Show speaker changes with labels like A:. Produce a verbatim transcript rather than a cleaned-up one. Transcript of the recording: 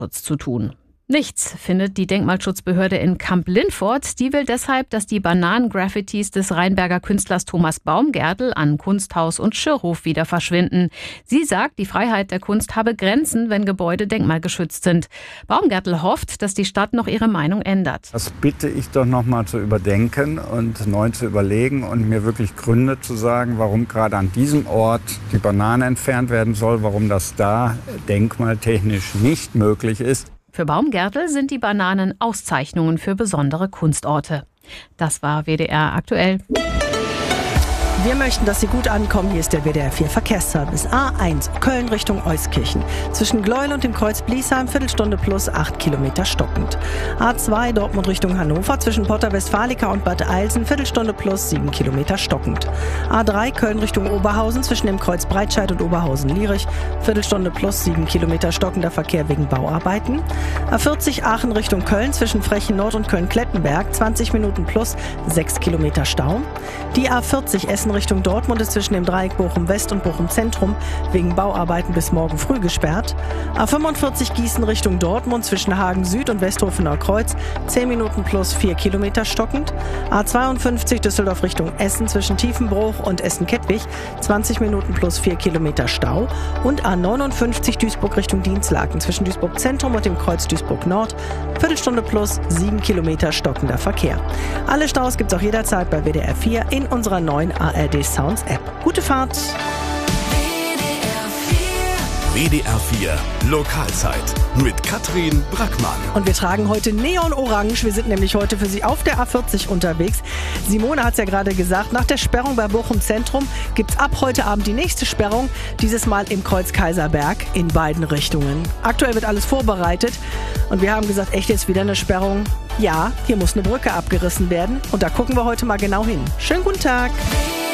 A: Schutz zu tun. Nichts findet die Denkmalschutzbehörde in Kamp-Lintfort. Die will deshalb, dass die Bananen-Graffitis des Rheinberger Künstlers Thomas Baumgärtel an Kunsthaus und Schirrhof wieder verschwinden. Sie sagt, die Freiheit der Kunst habe Grenzen, wenn Gebäude denkmalgeschützt sind. Baumgärtel hofft, dass die Stadt noch ihre Meinung ändert.
B: Das bitte ich doch noch mal zu überdenken und neu zu überlegen und mir wirklich Gründe zu sagen, warum gerade an diesem Ort die Banane entfernt werden soll, warum das da denkmaltechnisch nicht möglich ist.
A: Für Baumgärtel sind die Bananen Auszeichnungen für besondere Kunstorte. Das war W D R aktuell.
C: Wir möchten, dass Sie gut ankommen. Hier ist der W D R vier Verkehrsservice. A eins, Köln Richtung Euskirchen. Zwischen Gleuel und dem Kreuz Bliesheim, Viertelstunde plus acht Kilometer stockend. A zwei, Dortmund Richtung Hannover. Zwischen Porta Westfalica und Bad Eilsen, Viertelstunde plus sieben Kilometer stockend. A drei, Köln Richtung Oberhausen. Zwischen dem Kreuz Breitscheid und Oberhausen-Lierich, Viertelstunde plus sieben Kilometer stockender Verkehr wegen Bauarbeiten. A vierzig, Aachen Richtung Köln. Zwischen Frechen Nord und Köln-Klettenberg, zwanzig Minuten plus sechs Kilometer Stau. Die A vierzig, Essen Richtung Dortmund ist zwischen dem Dreieck Bochum West und Bochum Zentrum wegen Bauarbeiten bis morgen früh gesperrt. A fünfundvierzig Gießen Richtung Dortmund zwischen Hagen Süd und Westhofener Kreuz, zehn Minuten plus vier Kilometer stockend. A zweiundfünfzig Düsseldorf Richtung Essen zwischen Tiefenbruch und Essen-Kettwig, zwanzig Minuten plus vier Kilometer Stau. Und A neunundfünfzig Duisburg Richtung Dienstlaken zwischen Duisburg Zentrum und dem Kreuz Duisburg Nord, Viertelstunde plus sieben Kilometer stockender Verkehr. Alle Staus gibt es auch jederzeit bei W D R vier in unserer neuen A R D Sounds App. Gute Fahrt!
D: W D R vier Lokalzeit mit Katrin Brackmann.
C: Und wir tragen heute Neon-Orange. Wir sind nämlich heute für Sie auf der A vierzig unterwegs. Simone hat es ja gerade gesagt, nach der Sperrung bei Bochum Zentrum gibt es ab heute Abend die nächste Sperrung. Dieses Mal im Kreuz Kaiserberg in beiden Richtungen. Aktuell wird alles vorbereitet. Und wir haben gesagt, echt jetzt wieder eine Sperrung? Ja, hier muss eine Brücke abgerissen werden. Und da gucken wir heute mal genau hin. Schönen guten Tag!